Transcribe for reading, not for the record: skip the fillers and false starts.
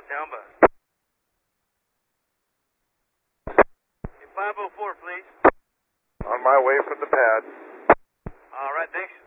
Down by. 504, please. On my way from the pad. All right, thanks.